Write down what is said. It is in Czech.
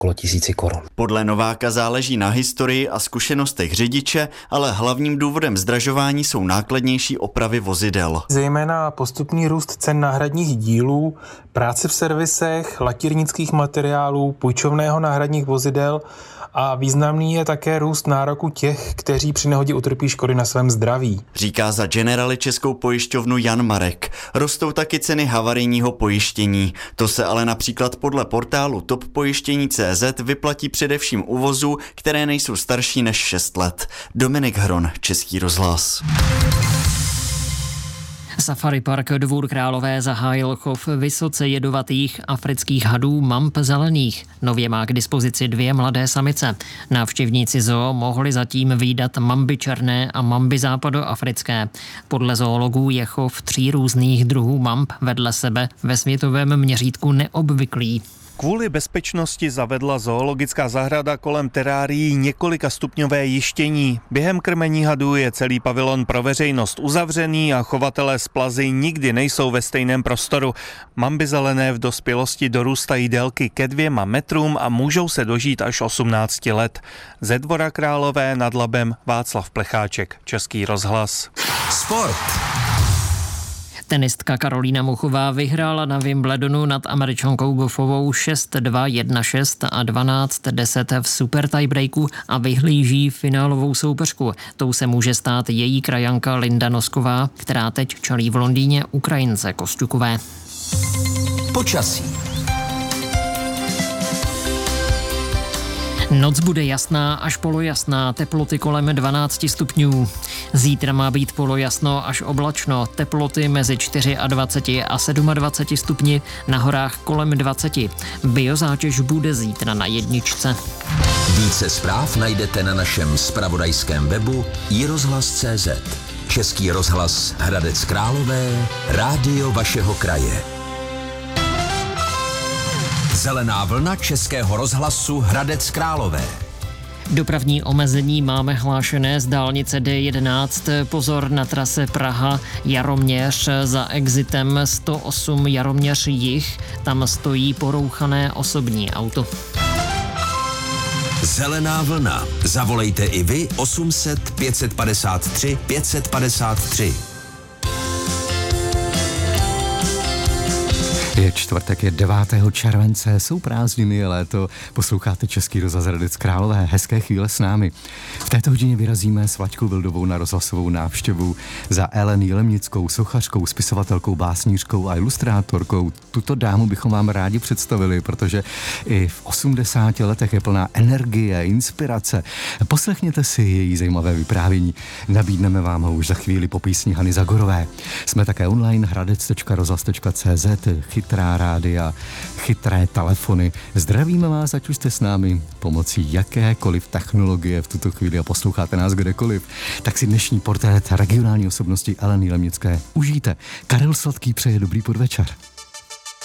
okolo 1000 korun. Podle Nováka záleží na historii a zkušenostech řidiče, ale hlavním důvodem zdražování jsou nákladnější opravy vozidel. Zejména postupný růst cen náhradních dílů, práce v servisech, lakírnických materiálů, půjčovného náhradních vozidel a významný je také růst nároku těch, kteří při nehodě utrpí škody na svém zdraví. Říká za Generali Českou pojišťovnu Jan Marek. Rostou taky ceny havarijního pojištění. To se ale například podle portálu toppojištění.cz vyplatí především u vozů, které nejsou starší než 6 let. Dominik Hron, Český rozhlas. Safari park Dvůr Králové zahájil chov vysoce jedovatých afrických hadů mamp zelených. Nově má k dispozici 2 mladé samice. Návštěvníci zoo mohli zatím vídat mamby černé a mamby západoafrické. Podle zoologů je chov 3 různých druhů mamp vedle sebe ve světovém měřítku neobvyklý. Kvůli bezpečnosti zavedla zoologická zahrada kolem terárií několika stupňové jištění. Během krmení hadů je celý pavilon pro veřejnost uzavřený a chovatelé z Plazy nikdy nejsou ve stejném prostoru. Mamby zelené v dospělosti dorůstají délky ke 2 metrům a můžou se dožít až 18 let. Ze Dvora Králové nad Labem Václav Plecháček, Český rozhlas. Sport. Tenistka Karolína Muchová vyhrála na Wimbledonu nad Američankou Goffovou 6-2, 1-6 a 12-10 v super tiebreaku a vyhlíží finálovou soupeřku. Tou se může stát její krajanka Linda Nosková, která teď čelí v Londýně Ukrajince Kosťukové. Počasí. Noc bude jasná až polojasná, teploty kolem 12 stupňů. Zítra má být polojasno až oblačno, teploty mezi 24 a 27 stupni, na horách kolem 20. Biozátěž bude zítra na 1. Více zpráv najdete na našem zpravodajském webu iRozhlas.cz. Český rozhlas Hradec Králové, rádio vašeho kraje. Zelená vlna Českého rozhlasu Hradec Králové. Dopravní omezení máme hlášené z dálnice D11. Pozor na trase Praha-Jaroměř za exitem 108 Jaroměř jih. Tam stojí porouchané osobní auto. Zelená vlna. Zavolejte i vy 800 553 553. Je čtvrtek, je 9. července, jsou prázdniny, je léto, posloucháte Český rozhlas Hradec Králové, hezké chvíle s námi. V této hodině vyrazíme s Vlaďkou Vildovou na rozhlasovou návštěvu za Ellen Jilemnickou, sochařkou, spisovatelkou, básnířkou a ilustrátorkou. Tuto dámu bychom vám rádi představili, protože i v 80 letech je plná energie, inspirace. Poslechněte si její zajímavé vyprávění. Nabídneme vám ho už za chvíli po písni Hany Zagorové. Jsme také online hradec.rozhlas.cz, chytrá rádia, chytré telefony. Zdravíme vás, ať už jste s námi pomocí jakékoliv technologie v tuto chvíli a posloucháte nás kdekoliv. Tak si dnešní portrét regionální osobnosti Ellen Jilemnické užijte. Karel Sladký přeje dobrý podvečer.